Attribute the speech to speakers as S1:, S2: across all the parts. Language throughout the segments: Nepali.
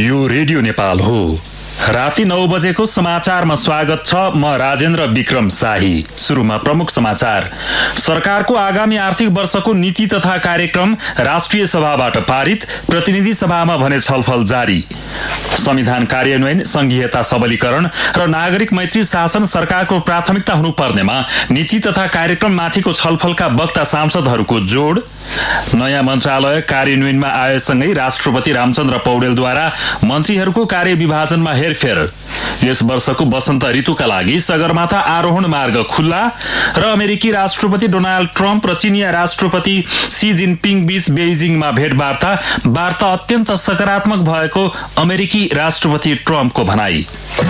S1: यो रेडियो नेपाल हो। राति 9 बजेको समाचारमा स्वागत छ। म राजेन्द्र विक्रम शाही। सुरुमा प्रमुख समाचार। सरकारको आगामी आर्थिक वर्षको नीति तथा कार्यक्रम राष्ट्रिय सभाबाट पारित, प्रतिनिधि सभामा भने छलफल जारी। संविधान कार्यान्वयन, संघीयता सबलीकरण र नागरिक मैत्री शासन सरकारको प्राथमिकता हुनुपर्नेमा नीति तथा कार्यक्रम माथिको छलफलका वक्ता सांसदहरूको जोड। नयाँ मन्त्रालय कार्यान्वयनमा आएसँगै राष्ट्रपति रामचन्द्र पौडेलद्वारा मन्त्रीहरूको कार्यविभाजनमा हेरफेर। यस वर्षको वसन्त ऋतुका लागि सगरमाथा आरोहण मार्ग खुल्ला र अमेरिकी राष्ट्रपति डोनाल्ड ट्रम्प र चिनिया राष्ट्रपति सी जिनपिङ बीच बेइजिङमा भेटवार्ता। वार्ता अत्यन्त सकारात्मक भएको अमेरिकी राष्ट्रपति ट्रम्पको भनाई।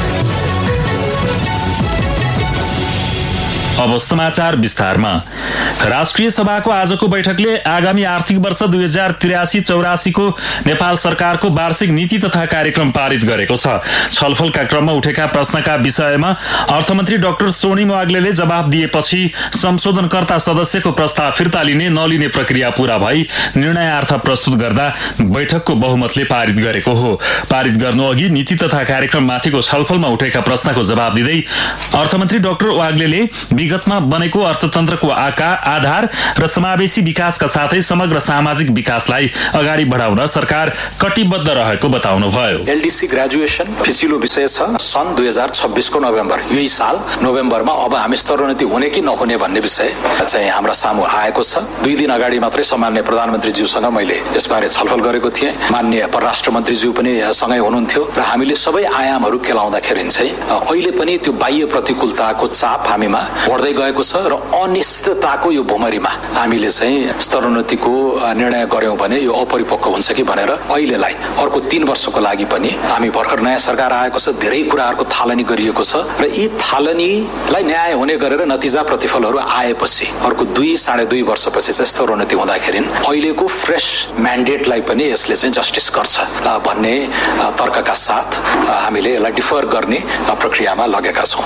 S1: अब समाचार विस्तारमा। राष्ट्रिय सभाको आजको बैठकले आगामी आर्थिक वर्ष 2083-84 को नेपाल सरकारको वार्षिक नीति तथा कार्यक्रम पारित गरेको छ। छलफलका क्रममा उठेका प्रश्नका विषयमा अर्थमन्त्री डाक्टर स्वर्णिम वाग्लेले जवाफ दिएपछि संशोधनकर्ता सदस्यको प्रस्ताव फिर्ता लिने नलिने प्रक्रिया पूरा भई निर्णयार्थ प्रस्तुत गर्दा बैठकको बहुमतले पारित गरेको हो। पारित गर्नु अघि नीति तथा कार्यक्रम माथिको छलफलमा उठेका प्रश्नको जवाफ दिँदै अर्थमन्त्री डाक्टर वाग्लेले विगतमा बनेको अर्थतन्त्रको आधार र समावेशी विकासका साथै समग्र सामाजिक विकासलाई अगाडि बढाउन सरकार कटिबद्ध रहेको बताउनुभयो।
S2: एलडीसी ग्रेजुएसन फिसिलो विषय छ। सन् 2026 को नोभेम्बर, यही साल नोभेम्बरमा अब हामी स्तरोन्नति हुने कि नहुने भन्ने विषय चाहिँ हाम्रो सामु आएको छ। 2 दिन अगाडि मात्रै सामान्य प्रधानमन्त्रीज्यूसँग मैले यसबारे छलफल गरेको थिएँ। माननीय परराष्ट्र मन्त्रीज्यू पनि सँगै हुनुहुन्थ्यो र हामीले सबै आयामहरू केलाउँदाखेरि चाहिँ अहिले पनि त्यो बाह्य प्रतिकूलताको चाप हामीमा बढ्दै गएको छ र अनिश्चितताको यो भुमरीमा हामीले चाहिँ स्तरोन्नतिको निर्णय गर्यौं भने यो अपरिपक्व हुन्छ कि भनेर अहिलेलाई अर्को 3 वर्षको लागि पनि हामी भर्खर नयाँ सरकार आएको छ, धेरै कुराहरूको थालनी गरिएको छ र यी थालनीलाई न्याय हुने गरेर नतिजा प्रतिफलहरू आएपछि अर्को 2-2.5 वर्षपछि चाहिँ स्तरोन्नति हुँदाखेरि अहिलेको फ्रेश म्यान्डेटलाई पनि यसले चाहिँ जस्टिस गर्छ भन्ने तर्कका साथ हामीले यसलाई डिफर गर्ने प्रक्रियामा लगेका छौं।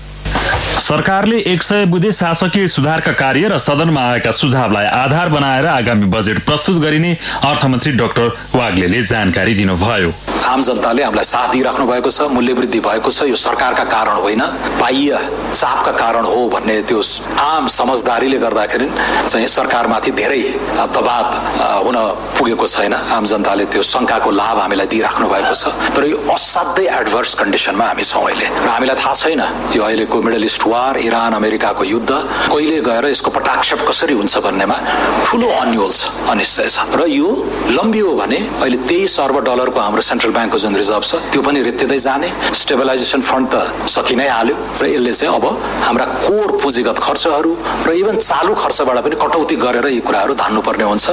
S1: सरकारले 100 बुँदे शासकीय सुधारका कार्य र सदनमा आएका सुझावलाई आधार बनाएर आगामी बजेट प्रस्तुत गरिने अर्थमन्त्री डाक्टर वाग्लेले जानकारी दिनुभयो।
S2: आम जनताले हामीलाई साथ दिइराख्नु भएको छ, मूल्यवृद्धि भएको छ। यो सरकारका कारण होइन, बाह्य चापका कारण हो भन्ने त्यो आम समझदारीले गर्दाखेरि चाहिँ सरकारमाथि धेरै दबाव हुन पुगेको छैन। आम जनताले त्यो शंकाको लाभ हामीलाई दिइराख्नु भएको छ। तर यो असाध्यै एडभर्स कन्डिसनमा हामी छौँ अहिले र हामीलाई थाहा छैन यो अहिलेको मिडल इस्ट वार, इरान अमेरिकाको युद्ध कहिले गएर यसको पटाक्षेप कसरी हुन्छ भन्नेमा ठूलो अन्यल छ, अनिश्चय छ र यो लम्बियो भने अहिले 23 अर्ब डलरको हाम्रो सेन्ट्रल ब्याङ्कको जुन रिजर्भ छ त्यो पनि रित्तिँदै जाने। स्टेबलाइजेसन फन्ड त सकि नै हाल्यो र यसले चाहिँ अब हाम्रा कोर पुँजीगत खर्चहरू र इभन चालु खर्चबाट पनि कटौती गरेर यी कुराहरू धान्नुपर्ने हुन्छ।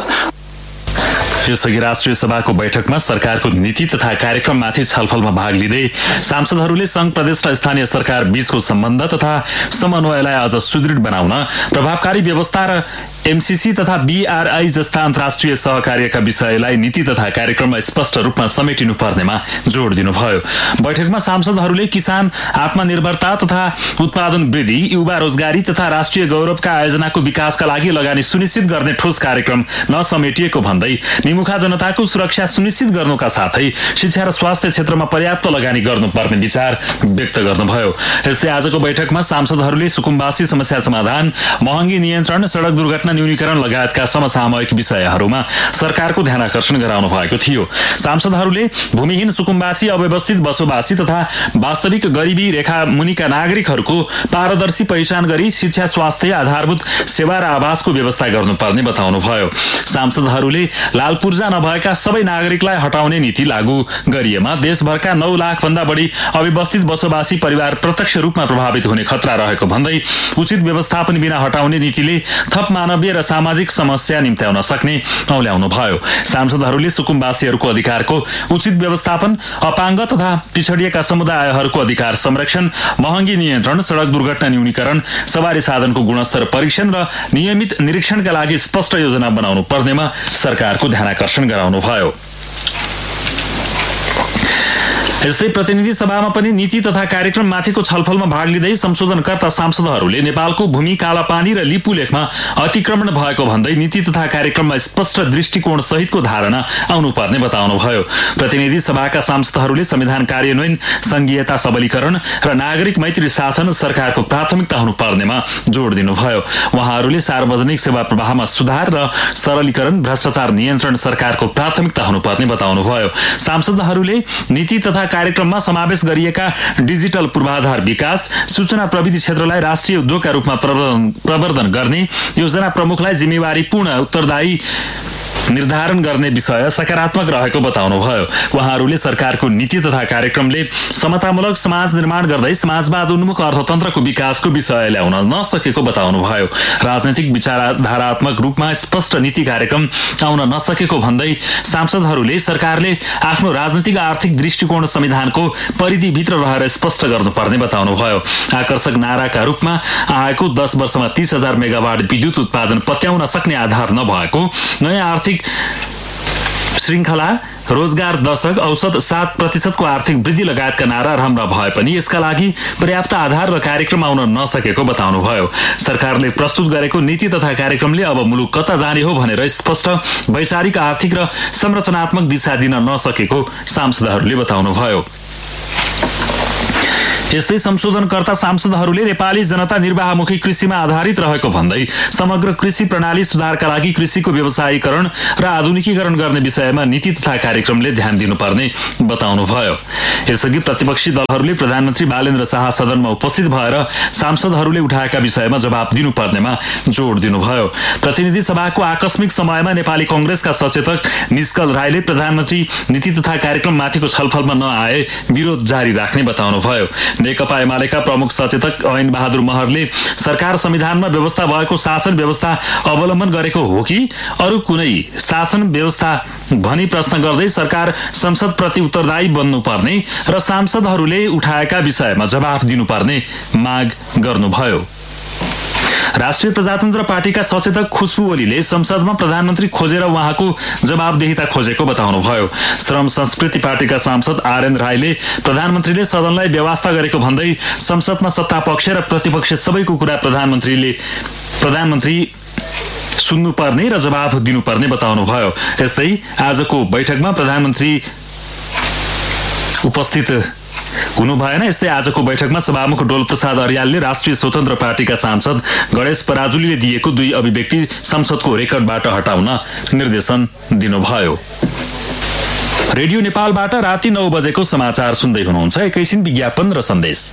S1: यसअघि राष्ट्रिय सभाको बैठकमा सरकारको नीति तथा कार्यक्रममाथि छलफलमा भाग लिँदै सांसदहरूले संघ प्रदेश र स्थानीय सरकार बीचको सम्बन्ध तथा समन्वयलाई अझ सुदृढ बनाउन प्रभावकारी व्यवस्था र एमसीसी तथा बीआरआई जस्ता अन्तर्राष्ट्रिय सहकार्यका विषयलाई नीति तथा कार्यक्रममा स्पष्ट रूपमा समेटिनु पर्नेमा जोड दिनुभयो। बैठकमा सांसदहरूले किसान आत्मनिर्भरता तथा उत्पादन वृद्धि, युवा रोजगारी तथा राष्ट्रिय गौरवका आयोजनाको विकासका लागि लगानी सुनिश्चित गर्ने ठोस कार्यक्रम नसमेटिएको भन्दै निमुखा जनताको सुरक्षा सुनिश्चित गर्नुका साथै शिक्षा र स्वास्थ्य क्षेत्रमा पर्याप्त लगानी गर्नुपर्ने विचार व्यक्त गर्नुभयो। यस्तै आजको बैठकमा सांसदहरूले सुकुम्बासी समस्या समाधान, महँगी नियन्त्रण, सडक दुर्घटना न्यूनीकरण लगायतका समसामयिक विषयहरूमा सरकारको ध्यानाकर्षण गराउनु भएको थियो। सांसदहरूले भूमिहीन सुकुम्बासी, अव्यवस्थित बसोबासी तथा वास्तविक गरिबी रेखा मुनिका नागरिकहरूको पारदर्शी पहिचान गरी शिक्षा, स्वास्थ्य, आधारभूत सेवा र आवासको व्यवस्था गर्नुपर्ने बताउनुभयो। सांसदहरूले लाल पूर्जा नभएका सबै नागरिकलाई हटाउने नीति लागू गरिएमा देशभरका 9 लाख भन्दा बढी अव्यवस्थित बसोबासी परिवार प्रत्यक्ष रूपमा प्रभावित हुने खतरा रहेको भन्दै उचित व्यवस्थापन बिना हटाउने नीतिले थप मानवीय र सामाजिक समस्या निम्त्याउन सक्ने औल्याउनु भयो। सांसदहरूले सुकुम्बासीहरूको अधिकारको उचित व्यवस्थापन, अपाङ्ग तथा पिछडिएका समुदायहरूको अधिकार संरक्षण, महँगी नियन्त्रण, सडक दुर्घटना न्यूनीकरण, सवारी साधनको गुणस्तर परीक्षण र नियमित निरीक्षणका लागि स्पष्ट योजना बनाउनु पर्नेमा सरकारको ध्यानाकर्षण गराउनुभयो। यस्तै प्रतिनिधि सभामा पनि नीति तथा कार्यक्रममाथिको छलफलमा भाग लिँदै संशोधनकर्ता सांसदहरूले नेपालको भूमि कालापानी र लिपु लेखमा अतिक्रमण भएको भन्दै नीति तथा कार्यक्रममा स्पष्ट दृष्टिकोण सहितको धारणा आउनुपर्ने बताउनुभयो। प्रतिनिधि सभाका सांसदहरूले संविधान कार्यान्वयन, संघीयता सबलीकरण र नागरिक मैत्री शासन सरकारको प्राथमिकता हुनुपर्नेमा जोड दिनुभयो। उहाँहरूले सार्वजनिक सेवा प्रवाहमा सुधार र सरलीकरण, भ्रष्टाचार नियन्त्रण सरकारको प्राथमिकता हुनुपर्ने बताउनुभयो। सांसदहरूले नीति तथा कार्यक्रममा समावेश गरिएका डिजिटल पूर्वाधार विकास, सूचना प्रविधि क्षेत्रलाई राष्ट्रिय उद्योगका रूपमा प्रवर्धन गर्ने, योजना प्रमुखलाई जिम्मेवारीपूर्ण उत्तरदायी निर्धारण गर्ने विषय सकारात्मक रहेको बताउनुभयो। उहाँहरूले सरकारको नीति तथा कार्यक्रमले समतामूलक समाज निर्माण गर्दै समाजवाद उन्मुख अर्थतन्त्रको विकासको विषय ल्याउन नसकेको बताउनुभयो। राजनैतिक विचारधारात्मक रूपमा स्पष्ट नीति कार्यक्रम आउन नसकेको भन्दै सांसदहरूले सरकारले आफ्नो राजनीतिक आर्थिक दृष्टिकोण संविधानको परिधिभित्र रहेर स्पष्ट गर्नुपर्ने बताउनुभयो। आकर्षक नाराका रूपमा आएको 10 वर्षमा 30,000 मेगावाट विद्युत उत्पादन पत्याउन सक्ने आधार नभएको, नयाँ आर्थिक श्रृङ्खला, रोजगार दशक, औसत 7% को आर्थिक वृद्धि लगायतका नारा राम्रा भए पनि यसका लागि पर्याप्त आधार र कार्यक्रम आउन नसकेको बताउनुभयो। सरकारले प्रस्तुत गरेको नीति तथा कार्यक्रमले अब मुलुक कता जाने हो भनेर स्पष्ट वैचारिक, आर्थिक र संरचनात्मक दिशा दिन नसकेको सांसदहरूले बताउनुभयो। यस्तै संशोधनकर्ता सांसदहरूले नेपाली जनता निर्वाहमुखी कृषिमा आधारित रहेको भन्दै समग्र कृषि प्रणाली सुधारका लागि कृषिको व्यवसायीकरण र आधुनिकीकरण गर्ने विषयमा नीति तथा कार्यक्रमले ध्यान दिनुपर्ने बताउनुभयो। यसअघि प्रतिपक्षी दलहरूले प्रधानमन्त्री बालेन्द्र शाह सदनमा उपस्थित भएर सांसदहरूले उठाएका विषयमा जवाब दिनुपर्नेमा जोड दिनुभयो। प्रतिनिधि सभाको आकस्मिक समयमा नेपाली कंग्रेसका सचेतक निष्कल राईले प्रधानमन्त्री नीति तथा कार्यक्रममाथिको छलफलमा नआए विरोध जारी राख्ने बताउनुभयो। नेकपा एमालेका प्रमुख सचेतक ऐन बहादुर महरले सरकार संविधानमा व्यवस्था भएको शासन व्यवस्था अवलम्बन गरेको हो कि अरू कुनै शासन व्यवस्था भनी प्रश्न गर्दै सरकार संसदप्रति उत्तरदायी बन्नुपर्ने र सांसदहरूले उठाएका विषयमा जवाफ दिनुपर्ने माग गर्नुभयो। राष्ट्रिय प्रजातन्त्र पार्टीका सचेतक खुशबु ओलीले संसदमा प्रधानमन्त्री खोजेर उहाँको जवाबदेहिता खोजेको बताउनुभयो। श्रम संस्कृति पार्टीका सांसद आरएन राईले प्रधानमन्त्रीले सदनलाई व्यवस्था गरेको भन्दै संसदमा सत्ता पक्ष र प्रतिपक्ष सबैको कुरा प्रधानमन्त्री सुन्नुपर्ने र जवाफ दिनुपर्ने बताउनुभयो। यस्तै आजको बैठकमा प्रधानमन्त्री उपस्थित हुनु भएन। यस्तै आजको बैठकमा सभामुख डोलप्रसाद अर्यालले राष्ट्रिय स्वतन्त्र पार्टीका सांसद गणेश पराजुलीले दिएको 2 अभिव्यक्ति संसदको रेकर्डबाट हटाउन निर्देशन दिनुभयो। रेडियो नेपालबाट राति 9 बजेको समाचार सुन्दै हुनुहुन्छ। एकैछिन विज्ञापन र सन्देश।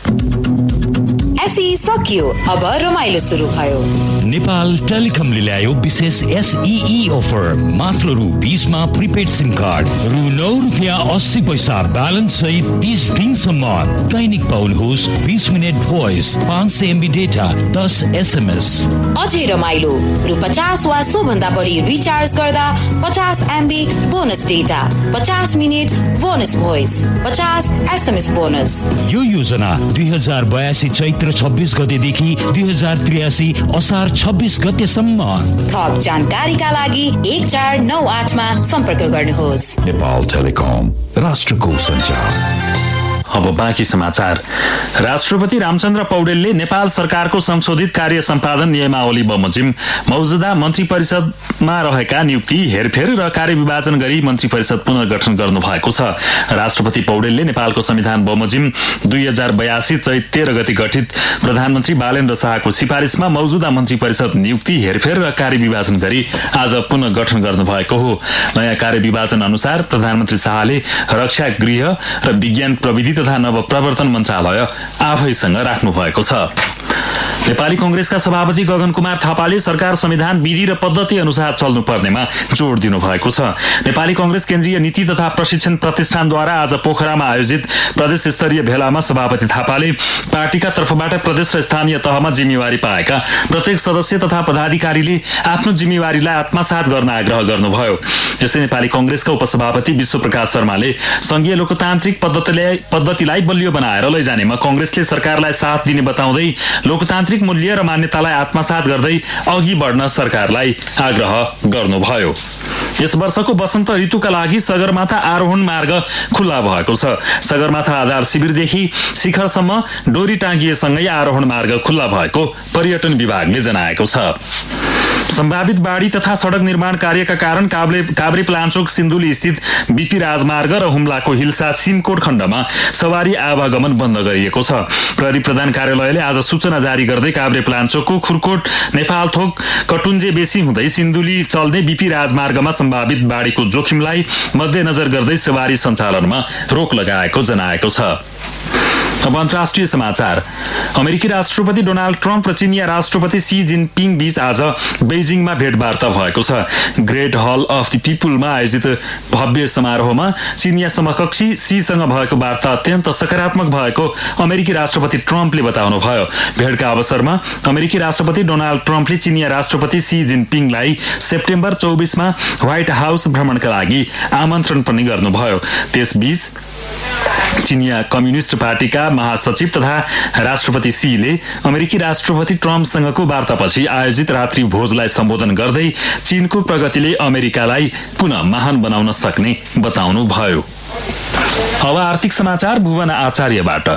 S3: एसई सकियो, अब रमाइलो सुरु भयो।
S4: नेपाल टेलिकमले ल्यायो विशेष एसईई अफर। मात्र रु 20 मा प्रिपेड सिम कार्ड, रु 9.80 ब्यालेन्स सहित 30 दिनसम्म दैनिक पाउनुहोस् 20 minute voice, 500 MB data, 10 SMS।
S3: अझै रमाइलो, रु 50 वा सो भन्दा बढी रिचार्ज गर्दा 50 MB bonus data, 50 minute bonus voice, 50 SMS bonus.
S4: यो योजना 2082 चैत्र 26 गतेदेखि 2083 असार 26 गतेसम्म।
S3: थप जानकारीका लागि 1498 मा सम्पर्क गर्नुहोस्।
S5: नेपाल टेलिकम, राष्ट्रको सञ्चार।
S1: अब बाँकी समाचार। राष्ट्रपति रामचन्द्र पौडेलले नेपाल सरकारको संशोधित कार्य सम्पादन नियमावली बमोजिम मौजूदा मन्त्री परिषदमा रहेका नियुक्ति, हेरफेर र कार्यविभाजन गरी मन्त्री परिषद पुनर्गठन गर्नु भएको छ। राष्ट्रपति पौडेलले नेपालको संविधान बमोजिम 2082 चैत 13 गते गठित प्रधानमन्त्री बालेन्द्र शाहको सिफारिसमा मौजूदा मन्त्री परिषद नियुक्ति, हेरफेर र कार्यविभाजन गरी आज पुनर्गठन गर्नुभएको हो। नयाँ कार्यविभाजन अनुसार प्रधानमन्त्री शाहले रक्षा, गृह र विज्ञान प्रविधि तथा नवप्रवर्तन मन्त्रालय आफैसँग राख्नु भएको छ। नेपाली कंग्रेसका सभापति गगन कुमार थापाले सरकार संविधान विधि र पद्धति अनुसार चल्नुपर्नेमा जोड दिनु भएको छ। नेपाली कंग्रेस केन्द्रीय नीति तथा प्रशिक्षण प्रतिष्ठानद्वारा आज पोखरामा आयोजित प्रदेश स्तरीय भेलामा सभापति थापाले पार्टीका तर्फबाट प्रदेश र स्थानीय तहमा जिम्मेवारी पाएका प्रत्येक सदस्य तथा पदाधिकारीले आफ्नो जिम्मेवारीलाई आत्मसात गर्न आग्रह गर्नुभयो। यस्तै नेपाली कंग्रेसका उपसभापति विश्वप्रकाश शर्माले संघीय लोकतान्त्रिक पद्धतिलाई बलियो बनाएर लैजानेमा कंग्रेसले सरकारलाई साथ दिने बताउँदै लोकतान्त्रिक मूल्य र मान्यतालाई आत्मसात गर्दै अघि बढ्न सरकारलाई आग्रह गर्नुभयो। यस वर्षको वसन्त ऋतुका लागि सगरमाथा आरोहण मार्ग खुल्ला भएको छ। सगरमाथा आधार शिविरदेखि शिखरसम्म डोरी टाँगिएसँगै आरोहण मार्ग खुल्ला भएको पर्यटन विभागले जनाएको छ। सम्भावित बाढी तथा सडक निर्माण कार्यका कारण काभ्रेपलाञ्चोक सिन्धुली स्थित बीपी राजमार्ग र हुम्लाको हिल्सा सिमकोट खण्डमा सवारी आवागमन बन्द गरिएको छ। प्रहरी प्रधान कार्यालयले आज सूचना जारी गर्दै काभ्रेपलाञ्चोकको खुरकोट नेपालथोक कटुन्जे बेसी हुँदै सिन्धुली चल्ने बीपी राजमार्गमा सम्भावित बाढीको जोखिमलाई मध्यनजर गर्दै सवारी सञ्चालनमा रोक लगाएको जनाएको छ। अब अन्तर्राष्ट्रिय समाचार। अमेरिकी राष्ट्रपति डोनाल्ड ट्रम्प र चीनिया राष्ट्रपति सी जिनपिङ बीच आज बेजिङमा भेटवार्ता भएको छ। ग्रेट हल अफ द पिपुलमा आयोजित भव्य समारोहमा चीनिया समकक्षी सीसँग भएको वार्ता अत्यन्त सकारात्मक भएको अमेरिकी राष्ट्रपति ट्रम्पले बताउनुभयो। भेटका अवसरमा अमेरिकी राष्ट्रपति डोनाल्ड ट्रम्पले चीनिया राष्ट्रपति सी जिनपिङलाई सेप्टेम्बर 24 मा व्हाइट हाउस भ्रमणका लागि आमन्त्रण पनि गर्नुभयो। त्यसबीच चीनिया कम्युनिस्ट पार्टीका महासचिव तथा राष्ट्रपति सीले अमेरिकी राष्ट्रपति ट्रम्पसँगको वार्तापछि आयोजित रात्रि भोजलाई सम्बोधन गर्दै चीनको प्रगतिले अमेरिकालाई पुनः महान बनाउन सक्ने बताउनुभयो। अब आर्थिक समाचार भुवन आचार्यबाट।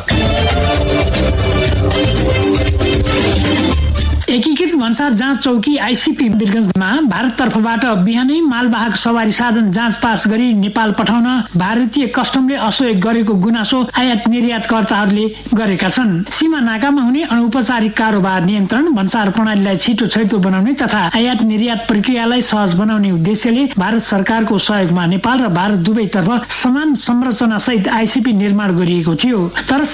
S6: एकीकृत भन्सार जाँच चौकी आईसीपी वीरगञ्जमा भारततर्फबाट बिहानै मालवाहक सवारी साधन जाँच पास गरी नेपाल पठाउन भारतीय कस्टमले असहयोग गरेको गुनासो आयात निर्यातकर्ताहरूले गरेका छन्। सीमा नाकामा हुने अनौपचारिक कारोबार नियन्त्रण, भन्सार प्रणालीलाई छिटो बनाउने तथा आयात निर्यात प्रक्रियालाई सहज बनाउने उद्देश्यले भारत सरकारको सहयोगमा नेपाल र भारत दुवैतर्फ समान संरचना सहित आईसीपी निर्माण गरिएको थियो। तर